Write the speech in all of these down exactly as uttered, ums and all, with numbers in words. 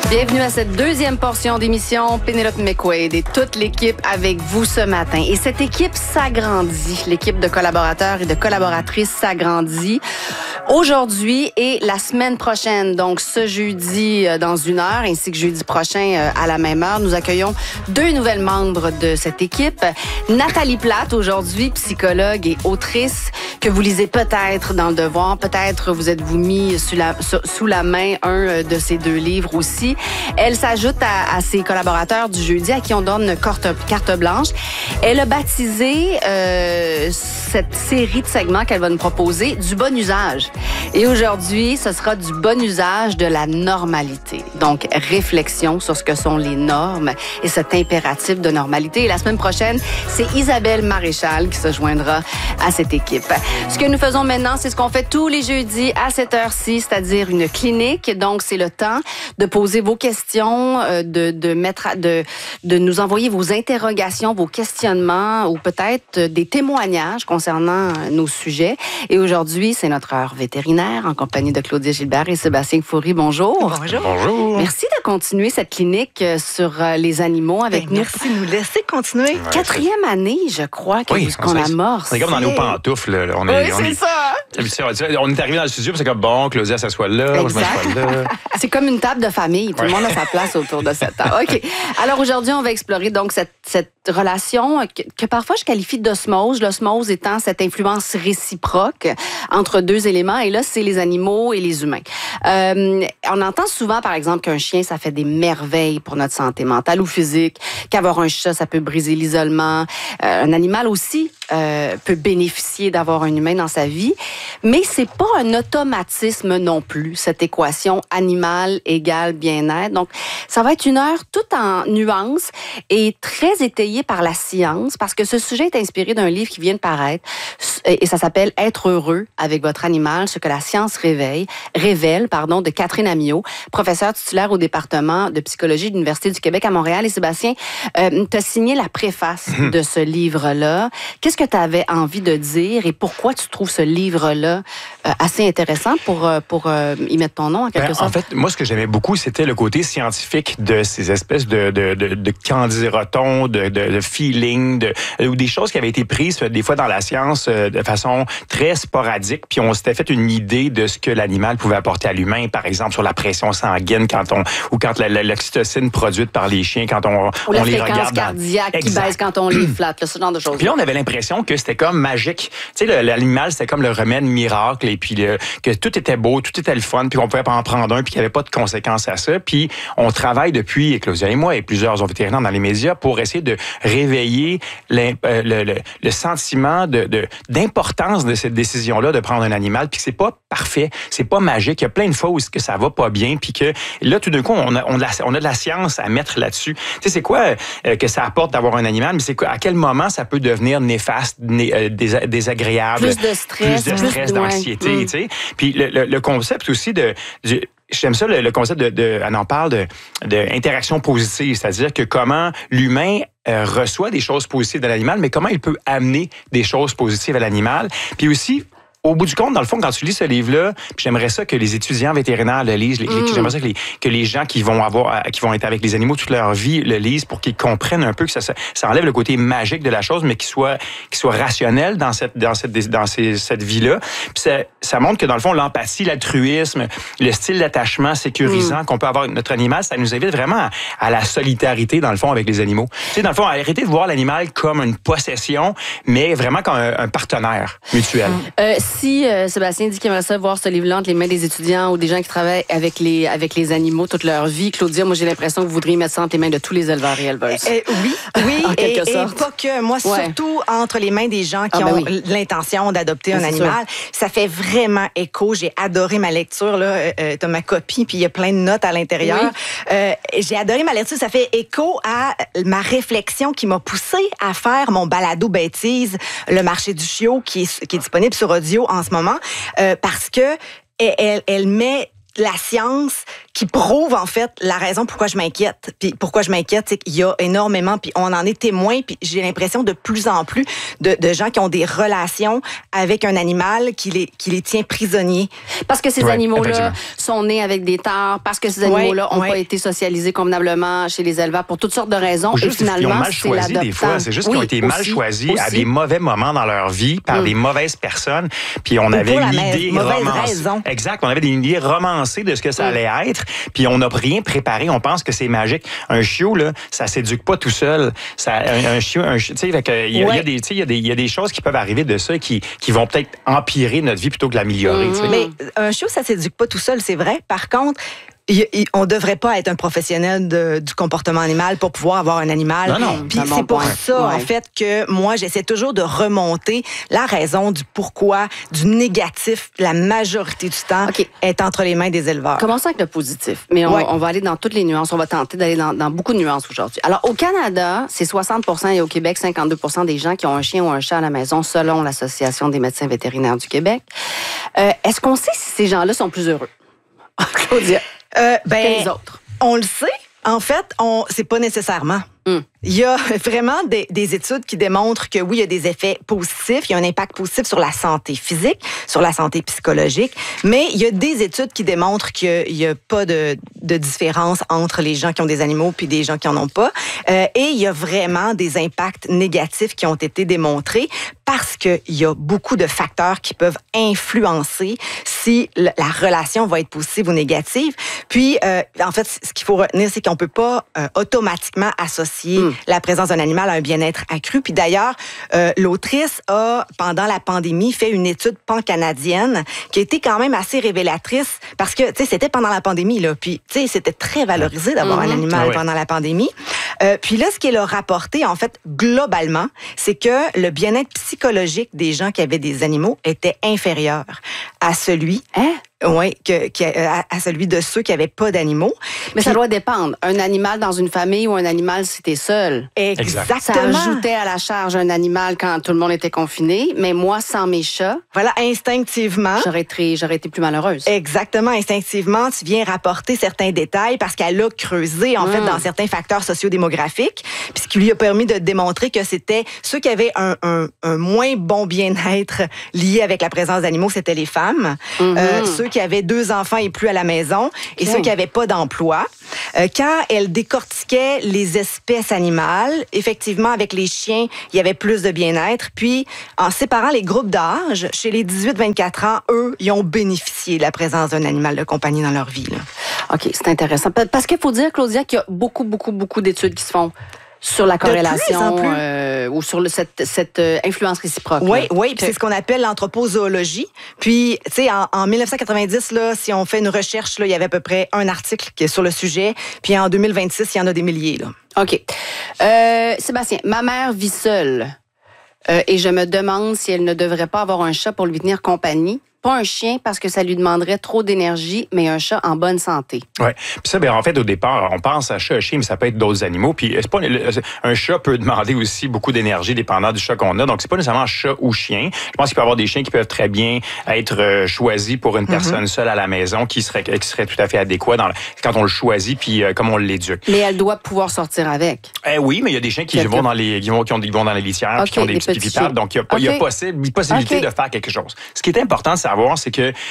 Bienvenue à cette deuxième portion d'émission. Pénélope McQuaid et toute l'équipe avec vous ce matin. Et cette équipe s'agrandit. L'équipe de collaborateurs et de collaboratrices s'agrandit aujourd'hui et la semaine prochaine. Donc, ce jeudi dans une heure ainsi que jeudi prochain à la même heure, nous accueillons deux nouvelles membres de cette équipe. Nathalie Plate, aujourd'hui, psychologue et autrice, que vous lisez peut-être dans Le Devoir. Peut-être vous êtes-vous mis sous la, sous la main un de ces deux livres aussi. Elle s'ajoute à, à ses collaborateurs du jeudi à qui on donne une carte, carte blanche. Elle a baptisé euh, cette série de segments qu'elle va nous proposer du bon usage. Et aujourd'hui, ce sera du bon usage de la normalité. Donc, réflexion sur ce que sont les normes et cet impératif de normalité. Et la semaine prochaine, c'est Isabelle Maréchal qui se joindra à cette équipe. Ce que nous faisons maintenant, c'est ce qu'on fait tous les jeudis à cette heure-ci, c'est-à-dire une clinique. Donc, c'est le temps de poser vos questions, de, de mettre, de, de nous envoyer vos interrogations, vos questionnements ou peut-être des témoignages concernant nos sujets. Et aujourd'hui, c'est notre heure vétérinaire en compagnie de Claudia Gilbert et Sébastien Fourie. Bonjour. Bonjour. Bonjour. Merci de continuer cette clinique sur les animaux avec ben, nous. Merci de nous laisser continuer. Ouais, Quatrième année, je crois, que oui, vous, qu'on amorce. C'est comme dans nos pantoufles. Là. On est, oui, on c'est est, ça. On est arrivé dans le studio, c'est comme bon, Claudia s'assoit là, exact. je m'assois là. C'est comme une table de famille. Tout ouais. le monde a sa place autour de cette table. OK. Alors aujourd'hui, on va explorer donc cette, cette relation que, que parfois je qualifie d'osmose. L'osmose étant cette influence réciproque entre deux éléments. Et là, c'est les animaux et les humains. Euh, on entend souvent, par exemple, qu'un chien, ça fait des merveilles pour notre santé mentale ou physique, qu'avoir un chat, ça peut briser l'isolement. Euh, un animal aussi euh, peut bénéficier d'avoir un humain dans sa vie. Mais c'est pas un automatisme non plus, cette équation animal égale bien-être. Donc, ça va être une heure toute en nuances et très étayée par la science, parce que ce sujet est inspiré d'un livre qui vient de paraître et ça s'appelle « Être heureux avec votre animal, ce que la science réveille, révèle pardon, de Catherine Amiot, professeure titulaire au département de psychologie de l'Université du Québec à Montréal. Et Sébastien, euh, tu as signé la préface mmh. de ce livre-là. Qu'est-ce que tu avais envie de dire et pourquoi tu trouves ce livre-là euh, assez intéressant pour, pour euh, y mettre ton nom en quelque ben, sorte? En fait, moi, ce que j'aimais beaucoup, c'était le côté scientifique de ces espèces de, de, de, de candidatons, de, de, de feeling, de, ou des choses qui avaient été prises des fois dans la science euh, de façon très sporadique, puis on s'était fait une idée de ce que l'animal pouvait apporter à l'humain, par exemple sur la pression sanguine quand on ou quand la, la, l'oxytocine produite par les chiens quand on, ou la on les regarde. Dans... cardiaque qui baisse quand on les flatte, là, ce genre de choses. Puis là, on avait l'impression que c'était comme magique. Tu sais, l'animal, c'était comme le remède miracle, et puis le, que tout était beau, tout était le fun, puis qu'on pouvait en prendre un, puis qu'il n'y avait pas de conséquences à ça. Puis on travaille depuis, Claudia et moi, et plusieurs autres vétérinaires dans les médias, pour essayer de réveiller le, le, le, le sentiment de, de, d'importance de cette décision-là de prendre un animal, puis que c'est pas parfait, c'est pas magique. Il y a plein de fois où que ça va pas bien, puis que là, tout d'un coup, on a, on, a, on a de la science à mettre là-dessus. Tu sais, c'est quoi euh, que ça apporte d'avoir un animal, mais c'est quoi, à quel moment ça peut devenir néfaste, né, euh, dés, désagréable, plus de stress, plus de stress, plus d'anxiété, ouais. tu sais. Puis le, le, le concept aussi de... de J'aime ça, le, le concept de, de, on en parle de, de interaction positive, c'est-à-dire que comment l'humain euh, reçoit des choses positives de l'animal, mais comment il peut amener des choses positives à l'animal. Puis aussi, au bout du compte, dans le fond, quand tu lis ce livre-là, puis j'aimerais ça que les étudiants vétérinaires le lisent, mm. j'aimerais ça que les, que les gens qui vont avoir, qui vont être avec les animaux toute leur vie le lisent pour qu'ils comprennent un peu que ça, ça enlève le côté magique de la chose, mais qu'il soit, qu'il soit rationnel dans cette, dans cette, dans ces, cette vie-là. Puis ça, ça montre que dans le fond, l'empathie, l'altruisme, le style d'attachement sécurisant mm. qu'on peut avoir avec notre animal, ça nous invite vraiment à, à la solidarité, dans le fond, avec les animaux. Tu sais, dans le fond, à arrêter de voir l'animal comme une possession, mais vraiment comme un, un partenaire mutuel. Mm. Euh, Si euh, Sébastien dit qu'il aimerait ça voir ce livre-là entre les mains des étudiants ou des gens qui travaillent avec les, avec les animaux toute leur vie, Claudia, moi j'ai l'impression que vous voudriez mettre ça entre les mains de tous les éleveurs et éleveuses. Euh, oui, oui, en et, quelque sorte. Et pas que. Moi, ouais. surtout entre les mains des gens qui ah, ben ont oui. l'intention d'adopter ben, un animal. Sûr. Ça fait vraiment écho. J'ai adoré ma lecture. Là. Euh, t'as ma copie, puis il y a plein de notes à l'intérieur. Oui. Euh, j'ai adoré ma lecture. Ça fait écho à ma réflexion qui m'a poussée à faire mon balado bêtise, le marché du chiot, qui est, qui est disponible sur audio en ce moment, euh, parce que elle, elle met la science qui prouve, en fait, la raison pourquoi je m'inquiète. Puis pourquoi je m'inquiète, c'est qu'il y a énormément, puis on en est témoin, puis j'ai l'impression de plus en plus de, de gens qui ont des relations avec un animal qui les, qui les tient prisonniers. Parce que ces ouais, animaux-là sont nés avec des tares, parce que ces animaux-là n'ont ouais, ouais. pas été socialisés convenablement chez les éleveurs pour toutes sortes de raisons. Juste et finalement, ils ont mal choisi des fois. C'est juste oui, qu'ils ont été aussi, mal choisis aussi. à des mauvais moments dans leur vie par mm. des mauvaises personnes. Puis on Ou avait une la idée romancée. Exact. On avait une idée romancée de ce que ça mm. allait être. Puis on n'a rien préparé. On pense que c'est magique. Un chiot, là, ça s'éduque pas tout seul. Ça, un, un chiot, un, tu sais, il y a, ouais. y a des, il y a des, il y a des choses qui peuvent arriver de ça qui, qui vont peut-être empirer notre vie plutôt que l'améliorer. Mm. Mais un chiot, ça s'éduque pas tout seul, c'est vrai. Par contre, Il, il, on devrait pas être un professionnel de, du comportement animal pour pouvoir avoir un animal. Non, non. Puis c'est pour point. ça, ouais. en fait, que moi, j'essaie toujours de remonter la raison du pourquoi, du négatif, la majorité du temps, okay. est entre les mains des éleveurs. Commençons avec le positif. Mais on, ouais. on va aller dans toutes les nuances. On va tenter d'aller dans, dans beaucoup de nuances aujourd'hui. Alors, au Canada, c'est soixante pour cent et au Québec, cinquante-deux pour cent des gens qui ont un chien ou un chat à la maison, selon l'Association des médecins vétérinaires du Québec. Euh, est-ce qu'on sait si ces gens-là sont plus heureux? Claudia. Euh, ben, que les autres. On le sait. En fait, on c'est pas nécessairement. Mm. Il y a vraiment des, des études qui démontrent que oui, il y a des effets positifs, il y a un impact positif sur la santé physique, sur la santé psychologique, mais il y a des études qui démontrent qu'il n'y a pas de, de différence entre les gens qui ont des animaux puis des gens qui en ont pas. Euh, et il y a vraiment des impacts négatifs qui ont été démontrés parce qu'il y a beaucoup de facteurs qui peuvent influencer si la relation va être positive ou négative. Puis, euh, en fait, ce qu'il faut retenir, c'est qu'on peut pas euh, automatiquement associer mm. la présence d'un animal à un bien-être accru. Puis d'ailleurs, euh, l'autrice a, pendant la pandémie, fait une étude pan-canadienne qui a été quand même assez révélatrice parce que, tu sais, c'était pendant la pandémie, là. Puis, tu sais, c'était très valorisé d'avoir mm-hmm. un animal ah ouais. pendant la pandémie. Euh, puis là, ce qu'elle a rapporté, en fait, globalement, c'est que le bien-être psychologique des gens qui avaient des animaux était inférieur à celui... Hein? Oui, que, que, à, à celui de ceux qui n'avaient pas d'animaux. Mais Puis, ça doit dépendre. Un animal dans une famille ou un animal si t'es seul. Exactement. Ça ajoutait à la charge un animal quand tout le monde était confiné. Mais moi, sans mes chats... Voilà, instinctivement... J'aurais été, j'aurais été plus malheureuse. Exactement. Instinctivement, tu viens rapporter certains détails parce qu'elle a creusé, en mmh. fait, dans certains facteurs sociodémographiques. Puis ce qui lui a permis de démontrer que c'était ceux qui avaient un, un, un moins bon bien-être lié avec la présence d'animaux, c'était les femmes. Mmh. Euh, ceux qui avaient deux enfants et plus à la maison et okay. ceux qui n'avaient pas d'emploi. Euh, quand elle décortiquait les espèces animales, effectivement, avec les chiens, il y avait plus de bien-être. Puis, en séparant les groupes d'âge, chez les dix-huit à vingt-quatre ans, eux, ils ont bénéficié de la présence d'un animal de compagnie dans leur vie. Là. OK, c'est intéressant. Parce qu'il faut dire, Claudia, qu'il y a beaucoup, beaucoup, beaucoup d'études qui se font sur la corrélation plus plus. Euh, ou sur le, cette, cette euh, influence réciproque. Oui, oui, puis c'est ce qu'on appelle l'anthropozoologie. Puis, tu sais, en, en dix-neuf cent quatre-vingt-dix, là, si on fait une recherche, là, il y avait à peu près un article qui est sur le sujet. Puis en deux mille vingt-six, il y en a des milliers. Là. OK. Euh, Sébastien, ma mère vit seule euh, et je me demande si elle ne devrait pas avoir un chat pour lui tenir compagnie. Pas un chien parce que ça lui demanderait trop d'énergie, mais un chat en bonne santé. Oui. Puis ça, bien, en fait, au départ, on pense à chat, chien, mais ça peut être d'autres animaux. Puis c'est pas, un chat peut demander aussi beaucoup d'énergie dépendant du chat qu'on a. Donc, c'est pas nécessairement chat ou chien. Je pense qu'il peut y avoir des chiens qui peuvent très bien être choisis pour une personne mm-hmm. seule à la maison qui serait, qui serait tout à fait adéquat dans, quand on le choisit puis euh, comme on l'éduque. Mais elle doit pouvoir sortir avec. Eh oui, mais il y a des chiens qui Quelque... vont dans les, qui vont, qui ont, qui vont dans les litières okay, puis qui ont des, des petits pipables. Donc, il y a, okay. il y a possible, possibilité okay. de faire quelque chose. Ce qui est important, c'est savoir, c'est que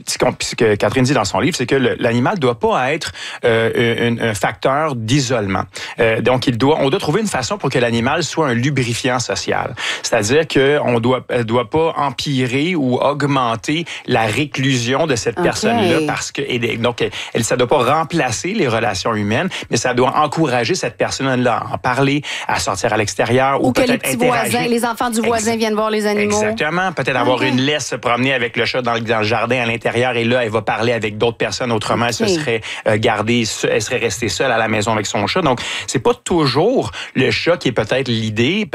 ce que Catherine dit dans son livre, c'est que le, l'animal doit pas être euh, un, un facteur d'isolement. Euh, donc, il doit, on doit trouver une façon pour que l'animal soit un lubrifiant social. C'est-à-dire qu'on doit, elle doit pas empirer ou augmenter la réclusion de cette okay. personne-là parce que, et donc, elle, ça doit pas remplacer les relations humaines, mais ça doit encourager cette personne-là à en parler, à sortir à l'extérieur ou, ou peut-être que les petits interagir. voisins, les enfants du voisin Ex- viennent voir les animaux. Exactement. Peut-être avoir okay. une laisse se promener avec le chat dans le, dans le jardin à l'intérieur et là, elle va parler avec d'autres personnes. Autrement, okay. elle se serait euh, gardée, elle serait restée seule à la maison avec son chat. Donc, c'est pas toujours le chat qui est peut-être l'idée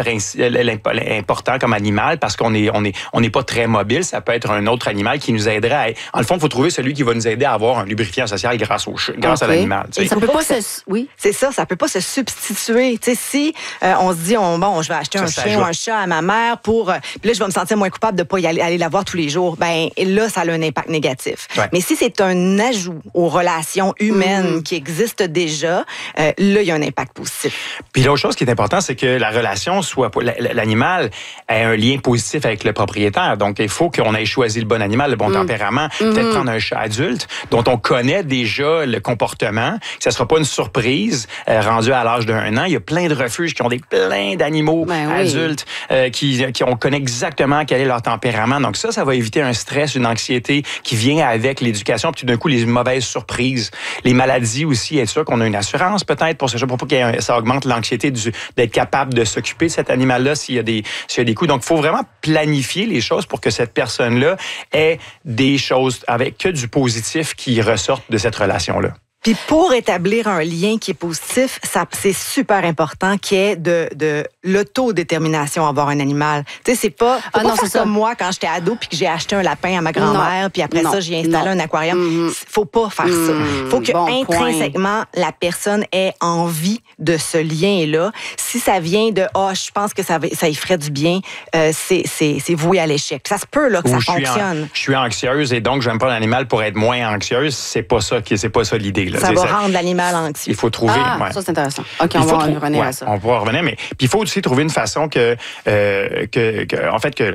important comme animal parce qu'on est, on est, on n'est pas très mobile. Ça peut être un autre animal qui nous aiderait. À, en le fond, il faut trouver celui qui va nous aider à avoir un lubrifiant social grâce au chat, grâce okay. à l'animal. Et ça peut pas se, oui, c'est ça, ça peut pas se substituer. Tu sais, si euh, on se dit, on, bon, je vais acheter ça, un chien ou un chat à ma mère pour, euh, puis là, je vais me sentir moins coupable de pas y aller, aller la voir tous les jours. Ben, ben là, ça a un impact négatif. Ouais. Mais si c'est un ajout aux relations humaines mmh. qui existent déjà, euh, là, il y a un impact positif. Puis l'autre chose qui est importante, c'est que la relation soit... L'animal ait un lien positif avec le propriétaire. Donc, il faut qu'on ait choisi le bon animal, le bon mmh. tempérament. Mmh. Peut-être prendre un chat adulte dont on connaît déjà le comportement, que ça ne sera pas une surprise euh, rendue à l'âge d'un an. Il y a plein de refuges qui ont des plein d'animaux ben adultes oui. euh, qui, qui on connaît exactement quel est leur tempérament. Donc ça, ça va éviter un stress, une anxiété qui vient avec l'éducation. Puis tout d'un coup, les mauvaises surprises, les maladies aussi, être sûr qu'on a une assurance peut-être pour ce pour pas que ça augmente l'anxiété du, d'être capable de s'occuper de cet animal-là s'il y a des s'il y a des coups. Donc il faut vraiment planifier les choses pour que cette personne-là ait des choses avec que du positif qui ressortent de cette relation-là. Puis pour établir un lien qui est positif, ça, c'est super important qu'il y ait de, de l'autodétermination à avoir un animal. Tu sais, c'est pas, faut ah pas non, faire c'est comme moi quand j'étais ado puis que j'ai acheté un lapin à ma grand-mère non. puis après non. ça, j'ai installé non. un aquarium. Mm-hmm. Faut pas faire mm-hmm. ça. Faut que bon intrinsèquement, point. la personne ait envie de ce lien-là. Si ça vient de « Ah, oh, je pense que ça, ça y ferait du bien euh, », c'est, c'est, c'est voué à l'échec. Ça se peut là, que Ou ça fonctionne. En, je suis anxieuse et donc je n'aime pas l'animal pour être moins anxieuse. C'est pas ça, qui, c'est pas ça l'idée. Là, ça va ça, rendre l'animal anxieux. Il faut trouver... Ah, ouais. ça, c'est intéressant. OK, on va trou- revenir ouais, à ça. On va revenir, mais puis il faut aussi trouver une façon que... Euh, que, que en fait, que...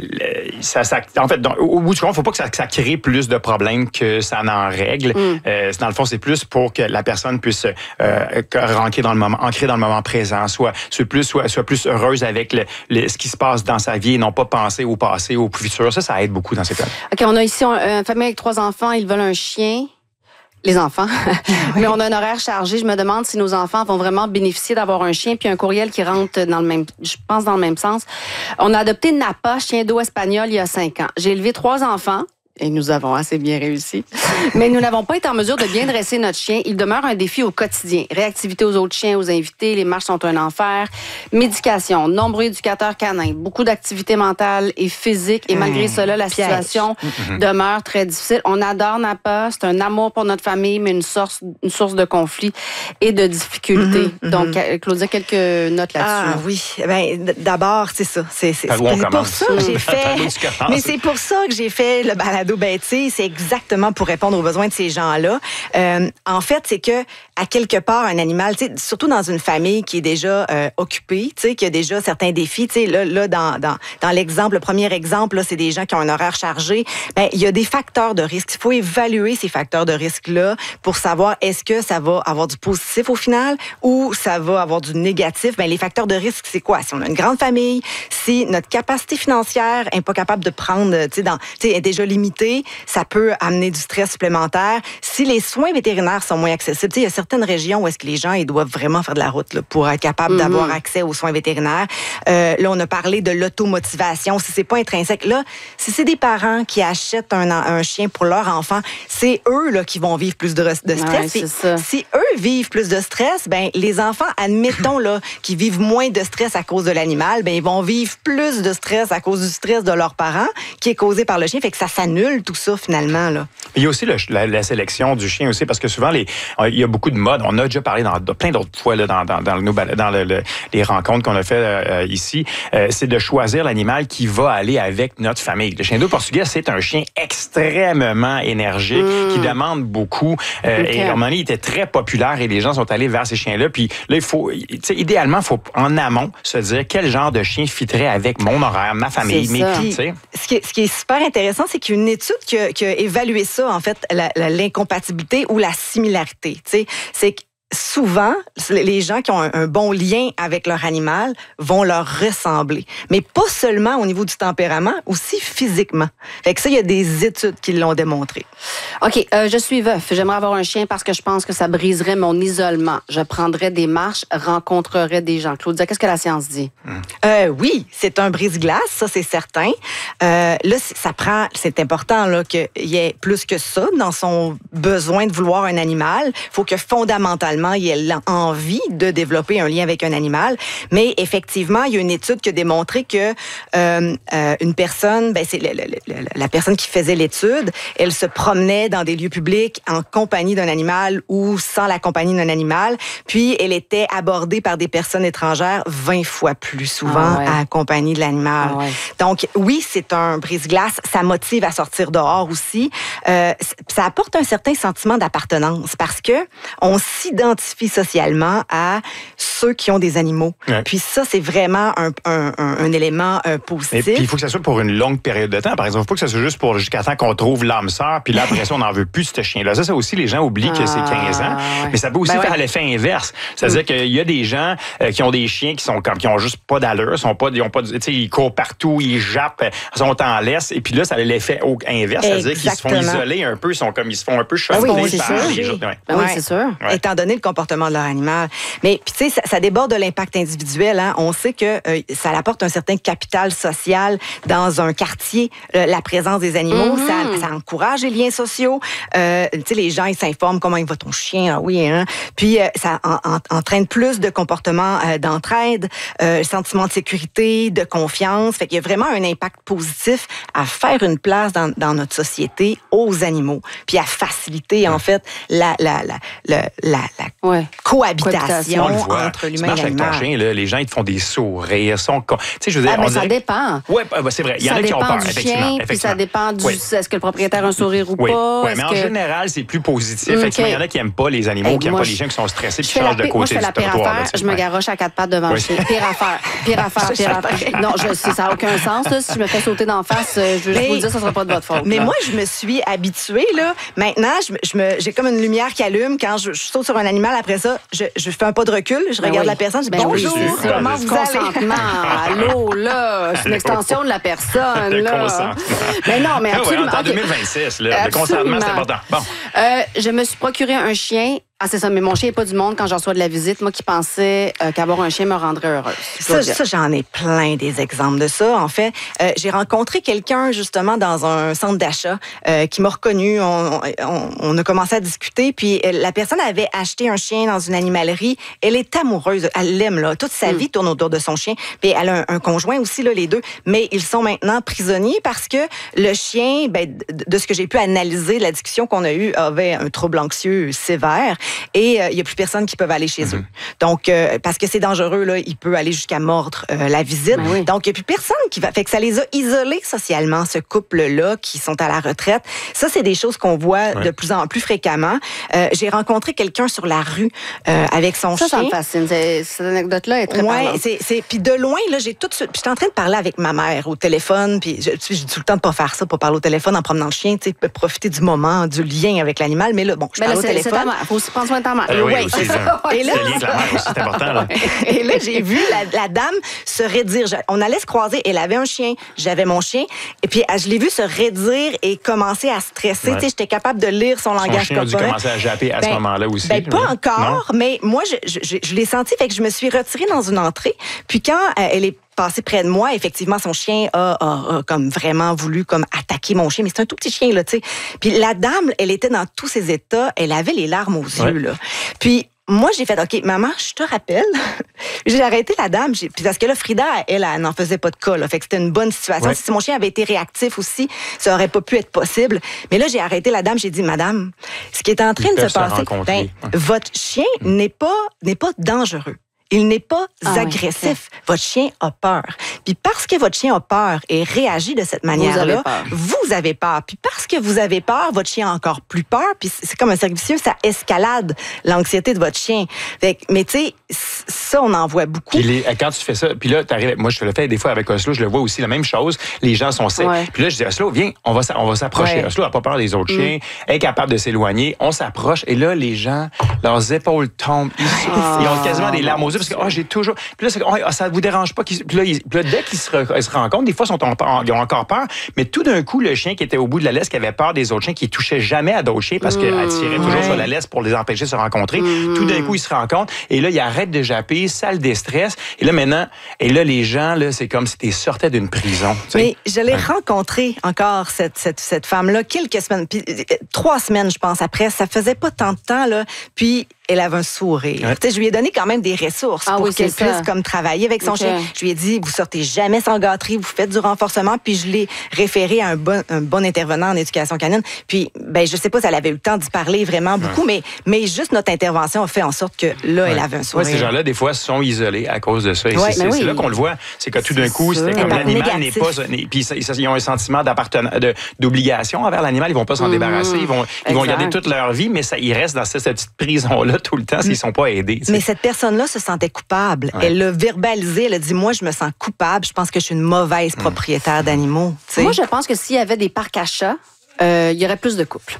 Ça, ça, en fait, dans, au bout du compte, il ne faut pas que ça, que ça crée plus de problèmes que ça n'en règle. Mm. Euh, dans le fond, c'est plus pour que la personne puisse euh, rentrer dans le moment, ancrer dans le moment présent, soit, soit, plus, soit, soit plus heureuse avec le, le, ce qui se passe dans sa vie et non pas penser au passé, au futur. Ça, ça aide beaucoup dans ces cas. OK, on a ici une famille avec trois enfants. Ils veulent un chien. Les enfants. Mais on a un horaire chargé. Je me demande si nos enfants vont vraiment bénéficier d'avoir un chien. Puis un courriel qui rentre dans le même, je pense dans le même sens. On a adopté Napa, chien d'eau espagnol, il y a cinq ans. J'ai élevé trois enfants. Et nous avons assez bien réussi. Mais nous n'avons pas été en mesure de bien dresser notre chien. Il demeure un défi au quotidien. Réactivité aux autres chiens, aux invités. Les marches sont un enfer. Médication, nombreux éducateurs canins, beaucoup d'activités mentales et physiques. Et malgré mmh, cela, la piège. situation mmh. demeure très difficile. On adore Napa. C'est un amour pour notre famille, mais une source, une source de conflits et de difficultés. Mmh, Donc, mmh. Claudia, quelques notes là-dessus. Ah oui. Ben, d'abord, c'est ça. C'est, c'est, c'est, c'est pour ça que j'ai fait... mais c'est pour ça que j'ai fait le balado. Ben, c'est exactement pour répondre aux besoins de ces gens-là. Euh, en fait, c'est que à quelque part, un animal, surtout dans une famille qui est déjà euh, occupée, qui a déjà certains défis, là, là dans, dans, dans l'exemple, le premier exemple, là, c'est des gens qui ont un horaire chargé. Ben, il y a des facteurs de risque. Il faut évaluer ces facteurs de risque-là pour savoir est-ce que ça va avoir du positif au final ou ça va avoir du négatif. Ben, les facteurs de risque, c'est quoi? Si on a une grande famille, si notre capacité financière n'est pas capable de prendre, tu sais, dans, tu sais, est déjà limitée, ça peut amener du stress supplémentaire. Si les soins vétérinaires sont moins accessibles, il y a certaines régions où est-ce que les gens ils doivent vraiment faire de la route là, pour être capables mm-hmm. d'avoir accès aux soins vétérinaires. Euh, là, on a parlé de l'automotivation. Si c'est pas intrinsèque, là, si c'est des parents qui achètent un, un chien pour leur enfant, c'est eux là qui vont vivre plus de, de stress. Ouais, c'est ça. Si eux vivent plus de stress, ben les enfants, admettons là, qui vivent moins de stress à cause de l'animal, ben ils vont vivre plus de stress à cause du stress de leurs parents qui est causé par le chien. Fait que ça s'annule tout ça finalement là. Il y a aussi le, la, la sélection du chien aussi parce que souvent les, il y a beaucoup de modes. On a déjà parlé dans plein d'autres fois là, dans, dans, dans, nos, dans le, le, les rencontres qu'on a fait euh, ici. Euh, c'est de choisir l'animal qui va aller avec notre famille. Le chien d'eau portugais, c'est un chien extrêmement énergique mmh. qui demande beaucoup. Euh, okay. Et à un moment donné, il était très populaire et les gens sont allés vers ces chiens-là. Puis là, il faut, tu sais, idéalement, il faut en amont se dire quel genre de chien fitterait avec mon horaire, ma famille, mes filles. Ce qui, est, ce qui est super intéressant, c'est qu'il y a une étude qui a, qui a évalué ça, en fait, la, la, l'incompatibilité ou la similarité. Tu sais, c'est que souvent, les gens qui ont un, un bon lien avec leur animal vont leur ressembler. Mais pas seulement au niveau du tempérament, aussi physiquement. Fait que ça, il y a des études qui l'ont démontré. OK, euh, je suis veuf. J'aimerais avoir un chien parce que je pense que ça briserait mon isolement. Je prendrais des marches, rencontrerais des gens. Claudia, qu'est-ce que la science dit? Hum. Euh, oui, c'est un brise-glace, ça, c'est certain. Euh, là, ça prend, c'est important là, qu'il y ait plus que ça dans son besoin de vouloir un animal. Il faut que fondamentalement, vraiment il ait envie de développer un lien avec un animal. Mais effectivement, il y a une étude qui a démontré que euh, euh, une personne, ben c'est la, la, la, la personne qui faisait l'étude, elle se promenait dans des lieux publics en compagnie d'un animal ou sans la compagnie d'un animal, puis elle était abordée par des personnes étrangères vingt fois plus souvent ah ouais. accompagnée de l'animal. Ah ouais. Donc oui, c'est un brise-glace, ça motive à sortir dehors aussi. Euh, ça apporte un certain sentiment d'appartenance parce que on s'identifie socialement à ceux qui ont des animaux. Ouais. Puis ça, c'est vraiment un, un, un, un élément euh, positif. Et puis il faut que ça soit pour une longue période de temps. Par exemple, il faut pas que ça soit juste pour jusqu'à temps qu'on trouve l'âme sœur, puis là après ça, on n'en veut plus ce chien-là. Ça, ça aussi, les gens oublient ah, que c'est quinze ans, ouais. mais ça peut aussi ben faire ouais. l'effet inverse. C'est-à-dire mm. qu'il y a des gens euh, qui ont des chiens qui sont comme qui ont juste pas d'allure, sont pas, ils ont pas, tu sais, ils courent partout, ils jappent, ils sont en laisse, et puis là, ça a l'effet inverse, c'est-à-dire qu'ils se font isoler un peu, ils sont comme ils se font un peu choquer oui, par les autres. Ouais. Ben oui, c'est sûr. Ouais. Étant donné le comportement de leur animal. Mais puis tu sais, ça, ça déborde de l'impact individuel. Hein. On sait que euh, ça apporte un certain capital social dans un quartier, euh, la présence des animaux. Mm-hmm. Ça, ça encourage les liens sociaux. Euh, tu sais, les gens ils s'informent comment il va ton chien. Ah oui, hein. Puis euh, ça en, en, entraîne plus de comportements euh, d'entraide, euh, sentiment de sécurité, de confiance. Fait qu'il y a vraiment un impact positif à faire une place dans, dans notre société aux animaux, puis à faciliter en fait la la la la, la, la ouais. cohabitation entre l'humain et l'animal. Avec ton chien, là, les gens ils te font des sourires, sont tu sais je veux dire ah, on ça dirait... dépend. Ouais, bah, c'est vrai, il y en a qui ont peur effectivement, puis ça dépend du oui. est-ce que le propriétaire a un sourire ou oui. pas. Oui, mais en que... général, c'est plus positif. Okay. Effectivement, il y en a qui aiment pas les animaux, hey, qui aiment pas les gens qui sont stressés puis qui changent de côté. Moi, je fais la pire affaire, je me garoche à quatre pattes devant le chien. Pire affaire, pire affaire, pire affaire. Non, ça n'a aucun sens. Si je me fais sauter d'en face, je veux vous dire, ça sera pas de votre faute. Mais moi, je me suis habituée là. Maintenant, je me j'ai comme une lumière qui allume quand je saute sur un animal. Après ça, je je fais un pas de recul, je regarde la personne, je dis bonjour, comment vous allez? Consentement, allô là, c'est une extension de la personne là. Mais non, mais absolument. En deux mille vingt-six, le consentement c'est important. Bon. Euh, je me suis procuré un chien. Ah, c'est ça, mais mon chien n'est pas du monde quand j'en reçois de la visite. Moi qui pensais euh, qu'avoir un chien me rendrait heureuse. Ça, ça, j'en ai plein des exemples de ça. En fait, euh, j'ai rencontré quelqu'un justement dans un centre d'achat euh, qui m'a reconnu. On, on, on a commencé à discuter, puis la personne avait acheté un chien dans une animalerie. Elle est amoureuse, elle l'aime, là. Toute sa mm. vie tourne autour de son chien. Puis elle a un, un conjoint aussi, là, les deux. Mais ils sont maintenant prisonniers parce que le chien, ben, de ce que j'ai pu analyser, la discussion qu'on a eue, avait un trouble anxieux sévère. Et il euh, n'y a plus personne qui peut aller chez mm-hmm. eux. Donc, euh, parce que c'est dangereux, là, il peut aller jusqu'à mordre euh, la visite. Ben oui. Donc, il n'y a plus personne qui va... Fait que ça les a isolés socialement, ce couple-là, qui sont à la retraite. Ça, c'est des choses qu'on voit ouais. de plus en plus fréquemment. Euh, j'ai rencontré quelqu'un sur la rue euh, avec son ça, chien. Ça, ça me fascine. C'est, cette anecdote-là est très ouais, parlante. c'est, c'est... Puis de loin, là, j'ai tout de suite... Puis j'étais en train de parler avec ma mère au téléphone, puis j'ai tout le temps de pas faire ça, pour parler au téléphone en promenant le chien, tu sais, profiter du moment, du lien avec l'animal. Mais là, bon, je parle au téléphone. C'est ta mère. Faut aussi prendre soin de ta mère. Euh, oui, ouais, c'est ça. Et là, le lien avec la mère aussi, c'est important. Là. Et là, j'ai vu la, la dame se raidir. On allait se croiser. Elle avait un chien. J'avais mon chien. Et puis, je l'ai vu se raidir et commencer à stresser. Ouais. Tu sais, j'étais capable de lire son, son langage corporel. Son chien a dû commencer à japper à ben, ce moment-là aussi. Ben, pas oui. encore, non? Mais moi, je, je, je l'ai senti. Fait que je me suis retirée dans une entrée. Puis quand euh, elle est passé près de moi, effectivement, son chien a, a, a comme vraiment voulu comme attaquer mon chien, mais c'est un tout petit chien, là, tu sais. Puis la dame, elle était dans tous ses états, elle avait les larmes aux ouais. yeux, là. Puis moi, j'ai fait, OK, maman, je te rappelle. J'ai arrêté la dame, j'ai, puis parce que là, Frida, elle, elle n'en faisait pas de cas, là. Fait que c'était une bonne situation. Ouais. Si mon chien avait été réactif aussi, ça aurait pas pu être possible. Mais là, j'ai arrêté la dame, j'ai dit, madame, ce qui est en train Ils de se passer, se ben, ouais. votre chien mmh. n'est pas, n'est pas dangereux. Il n'est pas ah agressif. Oui. Votre chien a peur. Puis parce que votre chien a peur et réagit de cette manière-là, vous, vous avez peur. Puis parce que vous avez peur, votre chien a encore plus peur. Puis c'est comme un cercle vicieux, ça escalade l'anxiété de votre chien. Fait que, mais tu sais, ça, on en voit beaucoup. Puis les, quand tu fais ça, puis là, t'arrives, moi, je le fais des fois avec Oslo, je le vois aussi, la même chose. Les gens sont secs. Ouais. Puis là, je dis, Oslo, viens, on va, on va s'approcher. Ouais. Oslo n'a pas peur des autres mm. chiens, est capable de s'éloigner. On s'approche. Et là, les gens, leurs épaules tombent. Ils, oh. ils ont quasiment des larmes aux yeux parce que, oh, j'ai toujours. Puis là, c'est, oh, ça ne vous dérange pas. Puis là, ils, puis là dès qu'ils se, re, se rencontrent, des fois, sont en, ils ont encore peur. Mais tout d'un coup, le chien qui était au bout de la laisse, qui avait peur des autres chiens, qui ne touchait jamais à d'autres chiens parce mmh, qu'elle tirait toujours ouais. sur la laisse pour les empêcher de se rencontrer, mmh. tout d'un coup, ils se rencontrent. Et là, ils arrêtent de japper, ça le déstresse. Et là, maintenant, et là, les gens, là, c'est comme si tu sortais d'une prison. T'sais. Mais je l'ai ouais. rencontré encore, cette, cette, cette femme-là, quelques semaines, puis trois semaines, je pense, après. Ça faisait pas tant de temps, là. Puis, elle avait un sourire. Ouais. Tu sais, je lui ai donné quand même des ressources ah, pour oui, qu'elle ça. puisse comme travailler avec son okay. chien. Je lui ai dit, vous sortez jamais sans gâterie, vous faites du renforcement, puis je l'ai référé à un bon, un bon intervenant en éducation canine. Puis, ben, je sais pas si elle avait eu le temps d'y parler vraiment beaucoup, ouais. mais, mais juste notre intervention a fait en sorte que là, ouais. elle avait un sourire. Oui, ces gens-là, des fois, sont isolés à cause de ça. Et ouais, c'est, c'est, oui. c'est là qu'on le voit. C'est que tout d'un coup, c'est comme l'animal n'est pas... Puis ils ont un sentiment de, d'obligation envers l'animal. Ils vont pas s'en mmh. débarrasser. Ils vont, ils vont garder toute leur vie, mais ça, ils restent dans cette, cette petite prison-là tout le temps s'ils sont pas aidés. T'sais. Mais cette personne-là se sentait coupable. Ouais. Elle l'a verbalisé. Elle a dit, moi, je me sens coupable. Je pense que je suis une mauvaise propriétaire mmh. d'animaux. T'sais. Moi, je pense que s'il y avait des parcs à chats, euh, il y aurait plus de couples.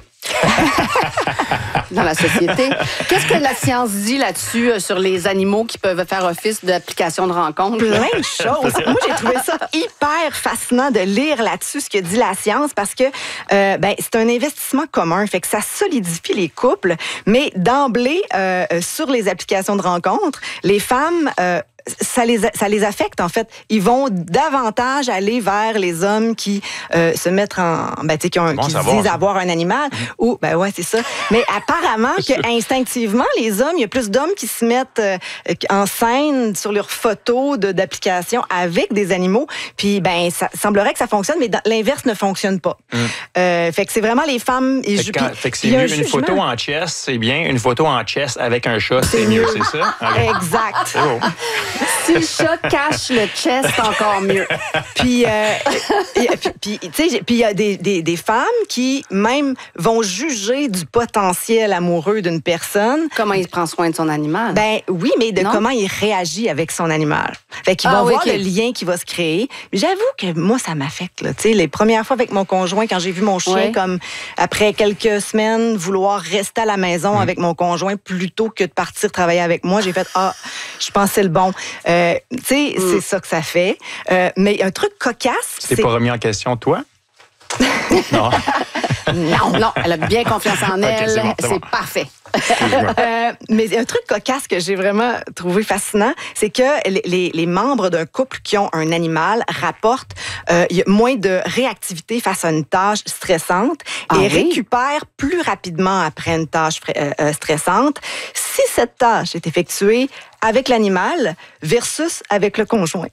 Dans la société. Qu'est-ce que la science dit là-dessus euh, sur les animaux qui peuvent faire office d'application de rencontre? Plein de choses. Moi, j'ai trouvé ça hyper fascinant de lire là-dessus ce que dit la science parce que euh, ben, c'est un investissement commun. Fait que ça solidifie les couples. Mais d'emblée, euh, sur les applications de rencontre, les femmes... Euh, Ça les, ça les affecte, en fait. Ils vont davantage aller vers les hommes qui euh, se mettent en... Ben, tu sais, qui, ont, bon qui savoir, disent ça. avoir un animal. Mmh. Ou, ben ouais, c'est ça. Mais apparemment que instinctivement, les hommes, il y a plus d'hommes qui se mettent euh, en scène sur leurs photos de, d'application avec des animaux. Puis, ben, ça semblerait que ça fonctionne, mais dans, l'inverse ne fonctionne pas. Mmh. Euh, fait que c'est vraiment les femmes... Fait, je, quand, puis, fait que c'est mieux une photo en chess, c'est bien. Une photo en chess avec un chat, c'est, c'est mieux, c'est ça? Okay. Exact. C'est beau. Si le chat cache le chest, c'est encore mieux. Puis, euh, puis, tu sais, puis il y a des, des, des femmes qui même vont juger du potentiel amoureux d'une personne. Comment il prend soin de son animal. Ben oui, mais de non? comment il réagit avec son animal. Fait qu'ils ah, vont oui, voir okay. le lien qui va se créer. J'avoue que moi, ça m'affecte. Là. Tu sais, les premières fois avec mon conjoint, quand j'ai vu mon chien, ouais. comme après quelques semaines, vouloir rester à la maison mmh. avec mon conjoint plutôt que de partir travailler avec moi, j'ai fait ah, je pensais le bon. Euh, tu sais, mm. c'est ça que ça fait. Euh, mais un truc cocasse... Tu t'es pas remis en question, toi? Non. non. Non, elle a bien confiance en elle. Okay, c'est bon, c'est, c'est bon. Parfait. euh, mais un truc cocasse que j'ai vraiment trouvé fascinant, c'est que les, les, les membres d'un couple qui ont un animal rapportent euh, moins de réactivité face à une tâche stressante ah, et oui? récupèrent plus rapidement après une tâche euh, stressante si cette tâche est effectuée avec l'animal versus avec le conjoint.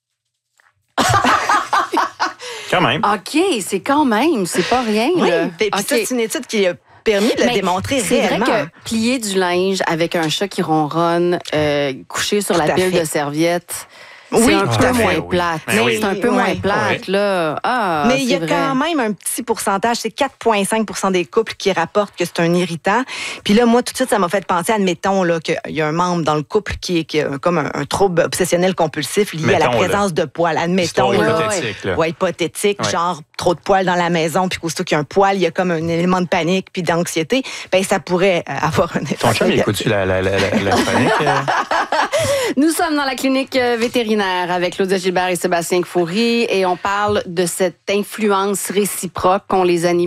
Quand même. OK, c'est quand même, c'est pas rien. Oui, là. Puis okay. ça, c'est une étude qui a permis de le Mais démontrer c'est réellement. C'est vrai que plier du linge avec un chat qui ronronne, euh, couché sur tout la pile fait. de serviettes... C'est oui, un peu moins oui. plate. Mais oui. C'est un peu oui. moins plate, oui. là. Ah, mais il y a vrai. quand même un petit pourcentage, c'est quatre virgule cinq pour cent des couples qui rapportent que c'est un irritant. Puis là, moi, tout de suite, ça m'a fait penser, admettons, là, qu'il y a un membre dans le couple qui est qui a comme un, un trouble obsessionnel compulsif lié mettons, à la présence là. de poils. Admettons, là. Hypothétique, là. Ouais, hypothétique, ouais. genre trop de poils dans la maison, puis qu'aussitôt qu'il y a un poil, il y a comme un élément de panique puis d'anxiété. Ben ça pourrait avoir un effet. Ton chum, il écoute-tu la, la, la, la, la panique? Euh... Nous sommes dans la clinique vétérinaire avec Claudia Gilbert et Sébastien Kfouri et on parle de cette influence réciproque qu'ont les animaux